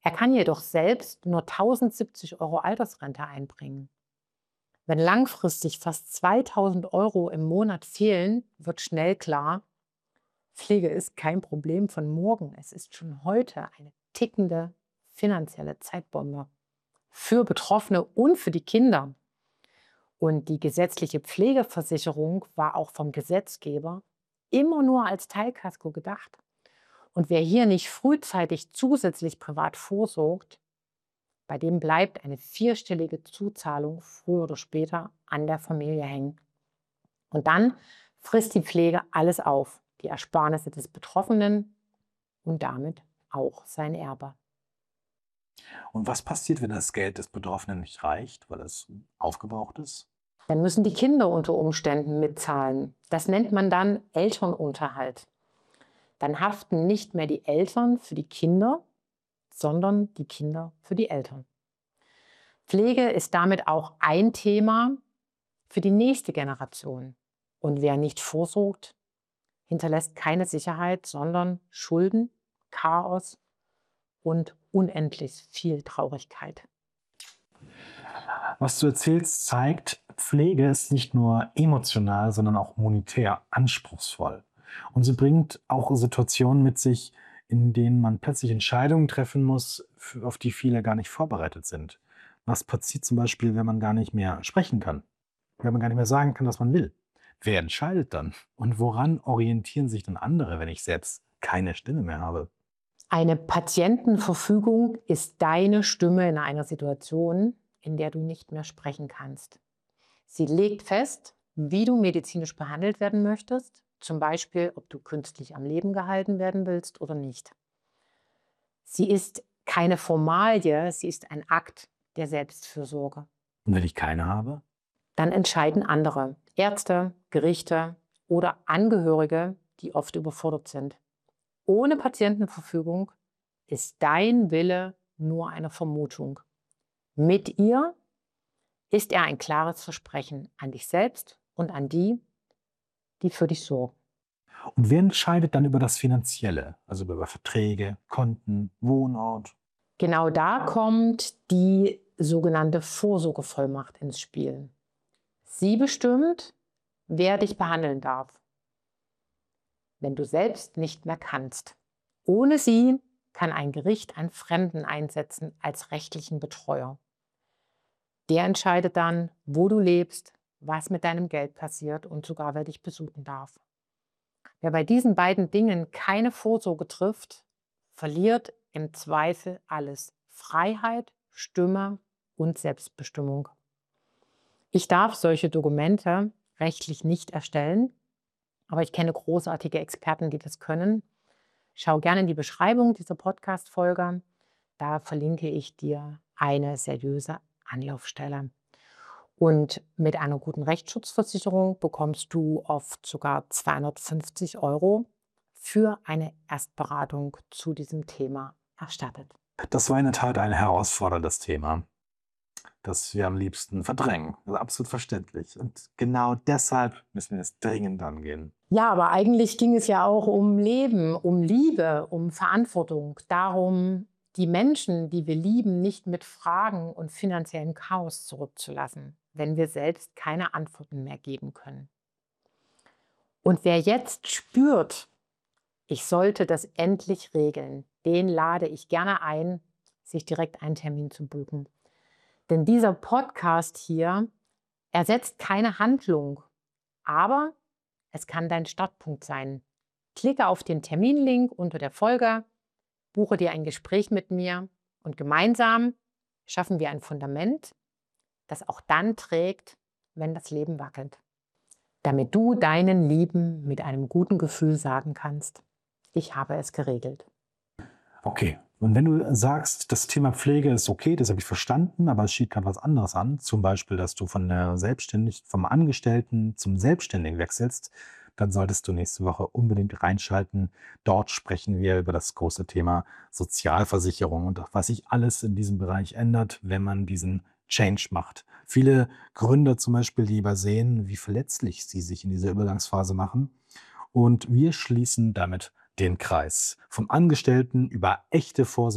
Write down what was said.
Er kann jedoch selbst nur 1.070 € Altersrente einbringen. Wenn langfristig fast 2.000 € im Monat fehlen, wird schnell klar, Pflege ist kein Problem von morgen. Es ist schon heute eine tickende finanzielle Zeitbombe für Betroffene und für die Kinder. Und die gesetzliche Pflegeversicherung war auch vom Gesetzgeber immer nur als Teilkasko gedacht. Und wer hier nicht frühzeitig zusätzlich privat vorsorgt, bei dem bleibt eine 4-stellige Zuzahlung früher oder später an der Familie hängen. Und dann frisst die Pflege alles auf, die Ersparnisse des Betroffenen und damit auch sein Erbe. Und was passiert, wenn das Geld des Betroffenen nicht reicht, weil es aufgebraucht ist? Dann müssen die Kinder unter Umständen mitzahlen. Das nennt man dann Elternunterhalt. Dann haften nicht mehr die Eltern für die Kinder, sondern die Kinder für die Eltern. Pflege ist damit auch ein Thema für die nächste Generation. Und wer nicht vorsorgt, hinterlässt keine Sicherheit, sondern Schulden, Chaos und unendlich viel Traurigkeit. Was du erzählst, zeigt, Pflege ist nicht nur emotional, sondern auch monetär anspruchsvoll. Und sie bringt auch Situationen mit sich, in denen man plötzlich Entscheidungen treffen muss, auf die viele gar nicht vorbereitet sind. Was passiert zum Beispiel, wenn man gar nicht mehr sprechen kann? Wenn man gar nicht mehr sagen kann, was man will? Wer entscheidet dann? Und woran orientieren sich dann andere, wenn ich selbst keine Stimme mehr habe? Eine Patientenverfügung ist deine Stimme in einer Situation, in der du nicht mehr sprechen kannst. Sie legt fest, wie du medizinisch behandelt werden möchtest, zum Beispiel, ob du künstlich am Leben gehalten werden willst oder nicht. Sie ist keine Formalie, sie ist ein Akt der Selbstfürsorge. Und wenn ich keine habe? Dann entscheiden andere, Ärzte, Gerichte oder Angehörige, die oft überfordert sind. Ohne Patientenverfügung ist dein Wille nur eine Vermutung. Mit ihr ist er ein klares Versprechen an dich selbst und an die, die für dich sorgen. Und wer entscheidet dann über das Finanzielle, also über Verträge, Konten, Wohnort? Genau da kommt die sogenannte Vorsorgevollmacht ins Spiel. Sie bestimmt, wer dich behandeln darf, wenn du selbst nicht mehr kannst. Ohne sie kann ein Gericht einen Fremden einsetzen als rechtlichen Betreuer. Der entscheidet dann, wo du lebst, was mit deinem Geld passiert und sogar, wer dich besuchen darf. Wer bei diesen beiden Dingen keine Vorsorge trifft, verliert im Zweifel alles: Freiheit, Stimme und Selbstbestimmung. Ich darf solche Dokumente rechtlich nicht erstellen, aber ich kenne großartige Experten, die das können. Schau gerne in die Beschreibung dieser Podcast-Folge. Da verlinke ich dir eine seriöse Anlaufstelle. Und mit einer guten Rechtsschutzversicherung bekommst du oft sogar 250 € für eine Erstberatung zu diesem Thema erstattet. Das war in der Tat ein herausforderndes Thema, das wir am liebsten verdrängen. Das ist absolut verständlich. Und genau deshalb müssen wir es dringend angehen. Ja, aber eigentlich ging es ja auch um Leben, um Liebe, um Verantwortung, darum, die Menschen, die wir lieben, nicht mit Fragen und finanziellem Chaos zurückzulassen, wenn wir selbst keine Antworten mehr geben können. Und wer jetzt spürt, ich sollte das endlich regeln, den lade ich gerne ein, sich direkt einen Termin zu buchen. Denn dieser Podcast hier ersetzt keine Handlung, aber es kann dein Startpunkt sein. Klicke auf den Terminlink unter der Folge, buche dir ein Gespräch mit mir und gemeinsam schaffen wir ein Fundament, das auch dann trägt, wenn das Leben wackelt. Damit du deinen Lieben mit einem guten Gefühl sagen kannst: Ich habe es geregelt. Okay, und wenn du sagst, das Thema Pflege ist okay, das habe ich verstanden, aber es steht gerade was anderes an, zum Beispiel, dass du vom Angestellten zum Selbstständigen wechselst, dann solltest du nächste Woche unbedingt reinschalten. Dort sprechen wir über das große Thema Sozialversicherung und was sich alles in diesem Bereich ändert, wenn man diesen Change macht. Viele Gründer zum Beispiel, die übersehen, wie verletzlich sie sich in dieser Übergangsphase machen. Und wir schließen damit den Kreis. Vom Angestellten über echte Vorsorge